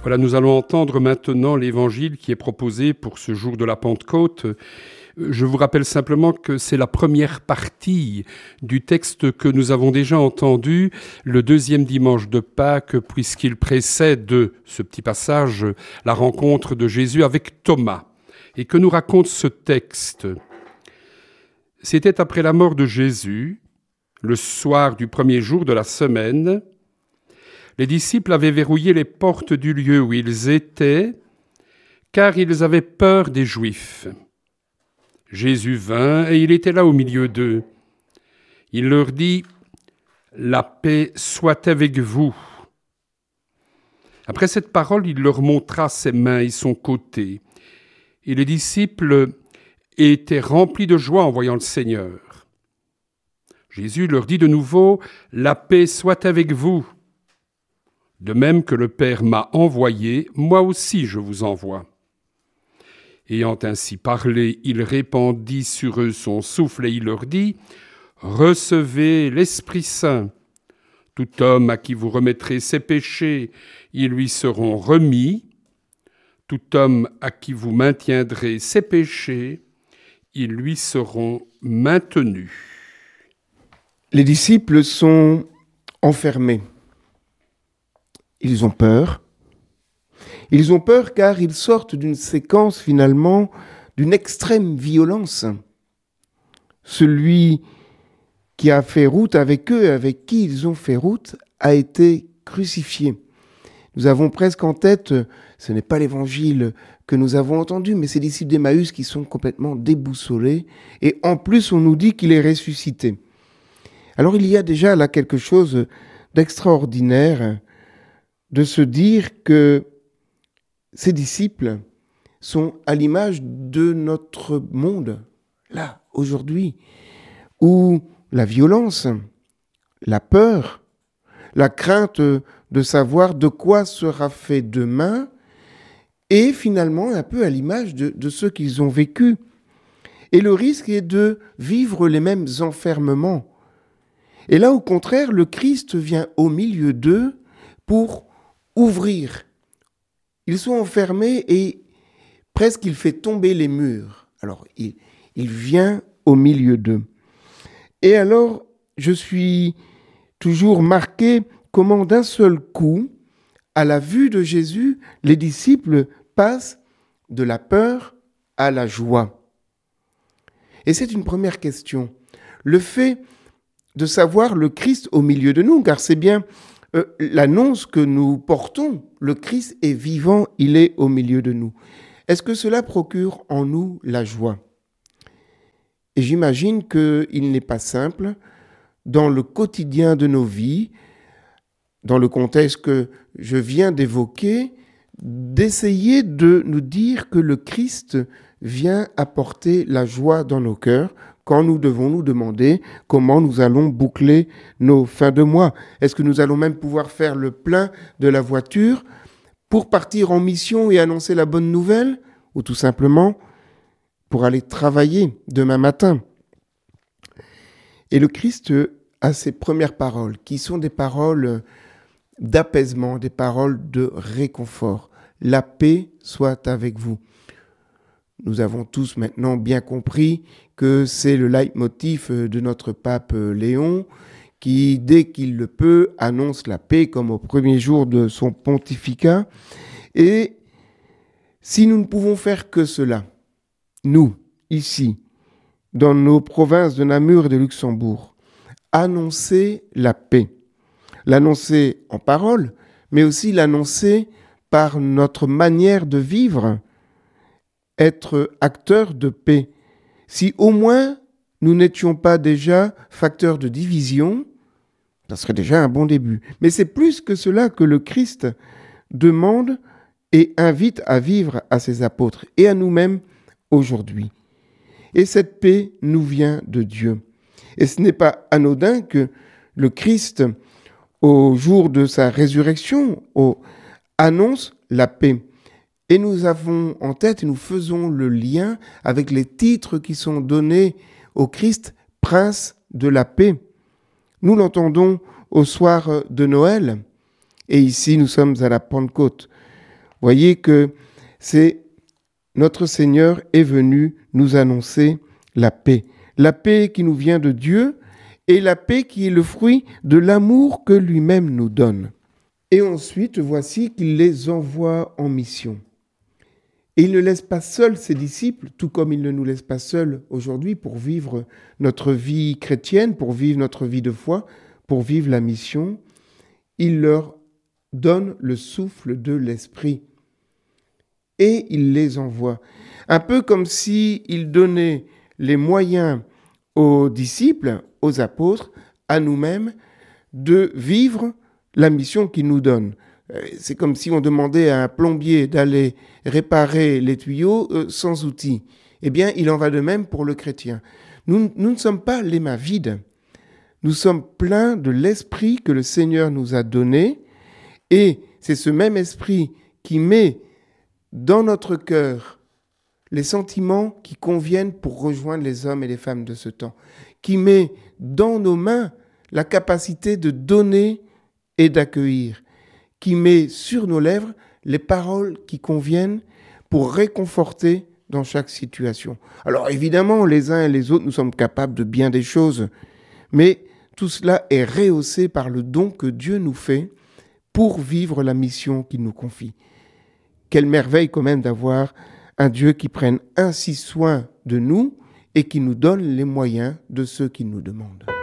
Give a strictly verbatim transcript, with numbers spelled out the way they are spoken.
Voilà, nous allons entendre maintenant l'évangile qui est proposé pour ce jour de la Pentecôte. Je vous rappelle simplement que c'est la première partie du texte que nous avons déjà entendu le deuxième dimanche de Pâques, puisqu'il précède de ce petit passage la rencontre de Jésus avec Thomas. Et que nous raconte ce texte ? C'était après la mort de Jésus, le soir du premier jour de la semaine. Les disciples avaient verrouillé les portes du lieu où ils étaient, car ils avaient peur des Juifs. Jésus vint et il était là au milieu d'eux. Il leur dit « La paix soit avec vous ». Après cette parole, il leur montra ses mains et son côté. Et les disciples étaient remplis de joie en voyant le Seigneur. Jésus leur dit de nouveau « La paix soit avec vous ». De même que le Père m'a envoyé, moi aussi je vous envoie. Ayant ainsi parlé, il répandit sur eux son souffle et il leur dit « Recevez l'Esprit Saint. Tout homme à qui vous remettrez ses péchés, ils lui seront remis. Tout homme à qui vous maintiendrez ses péchés, ils lui seront maintenus. » Les disciples sont enfermés. Ils ont peur. Ils ont peur car ils sortent d'une séquence finalement d'une extrême violence. Celui qui a fait route avec eux, avec qui ils ont fait route, a été crucifié. Nous avons presque en tête, ce n'est pas l'évangile que nous avons entendu, mais ces disciples d'Emmaüs qui sont complètement déboussolés. Et en plus, on nous dit qu'il est ressuscité. Alors il y a déjà là quelque chose d'extraordinaire de se dire que ces disciples sont à l'image de notre monde, là, aujourd'hui, où la violence, la peur, la crainte de savoir de quoi sera fait demain est finalement un peu à l'image de, de ceux qu'ils ont vécu. Et le risque est de vivre les mêmes enfermements. Et là, au contraire, le Christ vient au milieu d'eux pour ouvrir. Ils sont enfermés et presque il fait tomber les murs. Alors, il, il vient au milieu d'eux. Et alors, je suis toujours marqué comment d'un seul coup, à la vue de Jésus, les disciples passent de la peur à la joie. Et c'est une première question. Le fait de savoir le Christ au milieu de nous, car c'est bien Euh, l'annonce que nous portons, le Christ est vivant, il est au milieu de nous. Est-ce que cela procure en nous la joie ? Et j'imagine qu'il n'est pas simple, dans le quotidien de nos vies, dans le contexte que je viens d'évoquer, d'essayer de nous dire que le Christ vient apporter la joie dans nos cœurs, quand nous devons nous demander comment nous allons boucler nos fins de mois. Est-ce que nous allons même pouvoir faire le plein de la voiture pour partir en mission et annoncer la bonne nouvelle, ou tout simplement pour aller travailler demain matin ? Et le Christ a ses premières paroles, qui sont des paroles d'apaisement, des paroles de réconfort. La paix soit avec vous. Nous avons tous maintenant bien compris que c'est le leitmotiv de notre pape Léon qui, dès qu'il le peut, annonce la paix comme au premier jour de son pontificat. Et si nous ne pouvons faire que cela, nous, ici, dans nos provinces de Namur et de Luxembourg, annoncer la paix, l'annoncer en parole, mais aussi l'annoncer par notre manière de vivre, être acteurs de paix. Si au moins nous n'étions pas déjà facteurs de division, ça serait déjà un bon début. Mais c'est plus que cela que le Christ demande et invite à vivre à ses apôtres et à nous-mêmes aujourd'hui. Et cette paix nous vient de Dieu. Et ce n'est pas anodin que le Christ, au jour de sa résurrection, au, annonce la paix. Et nous avons en tête, et nous faisons le lien avec les titres qui sont donnés au Christ, Prince de la paix. Nous l'entendons au soir de Noël, et ici nous sommes à la Pentecôte. Voyez que c'est notre Seigneur est venu nous annoncer la paix. La paix qui nous vient de Dieu et la paix qui est le fruit de l'amour que lui-même nous donne. Et ensuite, voici qu'il les envoie en mission. Et il ne laisse pas seuls ses disciples, tout comme il ne nous laisse pas seuls aujourd'hui pour vivre notre vie chrétienne, pour vivre notre vie de foi, pour vivre la mission. Il leur donne le souffle de l'Esprit. Et il les envoie. Un peu comme s'il donnait les moyens aux disciples, aux apôtres, à nous-mêmes, de vivre la mission qu'il nous donne. C'est comme si on demandait à un plombier d'aller réparer les tuyaux euh, sans outils. Eh bien, il en va de même pour le chrétien. Nous, nous ne sommes pas les mains vides. Nous sommes pleins de l'esprit que le Seigneur nous a donné. Et c'est ce même esprit qui met dans notre cœur les sentiments qui conviennent pour rejoindre les hommes et les femmes de ce temps, qui met dans nos mains la capacité de donner et d'accueillir, qui met sur nos lèvres les paroles qui conviennent pour réconforter dans chaque situation. Alors évidemment, les uns et les autres, nous sommes capables de bien des choses, mais tout cela est rehaussé par le don que Dieu nous fait pour vivre la mission qu'il nous confie. Quelle merveille quand même d'avoir un Dieu qui prenne ainsi soin de nous et qui nous donne les moyens de ce qu'il nous demande.